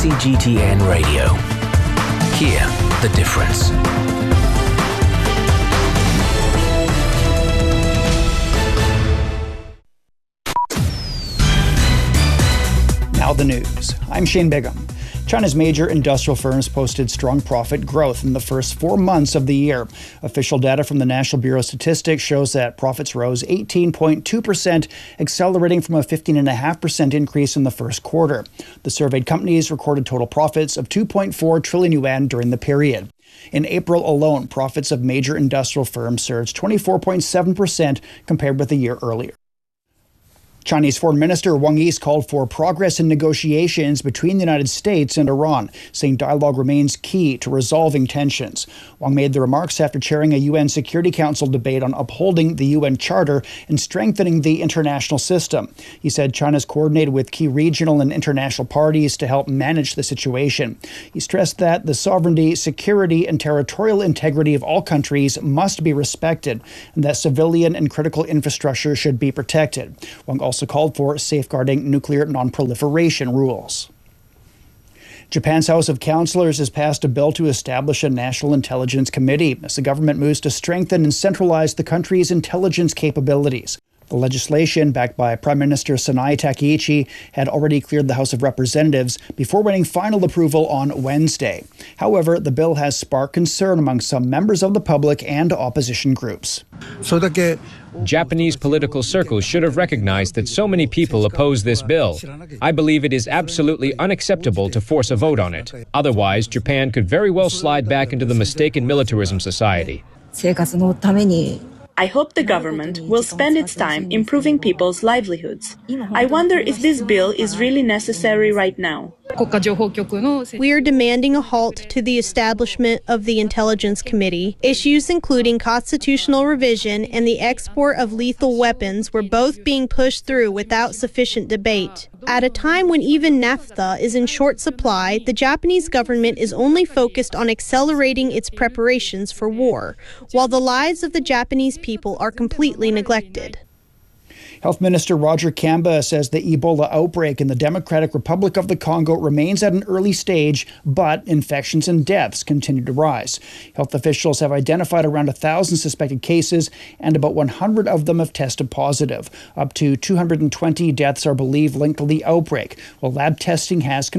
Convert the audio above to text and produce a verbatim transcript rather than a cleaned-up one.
C G T N Radio. Hear the difference. Now the news. I'm Shane Bigham. China's major industrial firms posted strong profit growth in the first four months of the year. Official data from the National Bureau of Statistics shows that profits rose eighteen point two percent, accelerating from a fifteen point five percent increase in the first quarter. The surveyed companies recorded total profits of two point four trillion yuan during the period. In April alone, profits of major industrial firms surged twenty-four point seven percent compared with a year earlier. Chinese Foreign Minister Wang Yi called for progress in negotiations between the United States and Iran, saying dialogue remains key to resolving tensions. Wang made the remarks after chairing a U N Security Council debate on upholding the U N Charter and strengthening the international system. He said China's coordinated with key regional and international parties to help manage the situation. He stressed that the sovereignty, security, and territorial integrity of all countries must be respected, and that civilian and critical infrastructure should be protected. Wang also also called for safeguarding nuclear non-proliferation rules. Japan's House of Councillors has passed a bill to establish a National Intelligence Committee as the government moves to strengthen and centralize the country's intelligence capabilities. The legislation, backed by Prime Minister Sanae Takaichi, had already cleared the House of Representatives before winning final approval on Wednesday. However, the bill has sparked concern among some members of the public and opposition groups. Japanese political circles should have recognized that so many people oppose this bill. I believe it is absolutely unacceptable to force a vote on it. Otherwise, Japan could very well slide back into the mistaken militarism society. I hope the government will spend its time improving people's livelihoods. I wonder if this bill is really necessary right now. We are demanding a halt to the establishment of the Intelligence Committee. Issues including constitutional revision and the export of lethal weapons were both being pushed through without sufficient debate. At a time when even naphtha is in short supply, the Japanese government is only focused on accelerating its preparations for war, while the lives of the Japanese people are completely neglected. Health Minister Roger Kamba says the Ebola outbreak in the Democratic Republic of the Congo remains at an early stage, but infections and deaths continue to rise. Health officials have identified around one thousand suspected cases, and about one hundred of them have tested positive. Up to two hundred twenty deaths are believed linked to the outbreak, while lab testing has confirmed